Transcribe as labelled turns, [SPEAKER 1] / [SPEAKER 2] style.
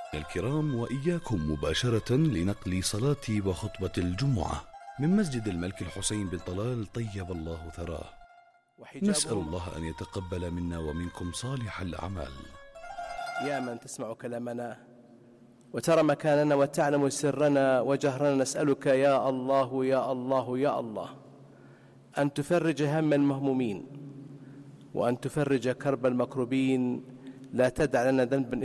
[SPEAKER 1] الكرام، وإياكم مباشرة لنقل صلاة وخطبة الجمعة من مسجد الملك الحسين بن طلال طيب الله ثراه. نسأل الله أن يتقبل منا ومنكم صالح الأعمال.
[SPEAKER 2] يا من تسمع كلامنا وترى مكاننا وتعلم سرنا وجهرنا، نسألك يا الله يا الله يا الله أن تفرج هم المهمومين وأن تفرج كرب المكروبين. لا تدع لنا ذنبا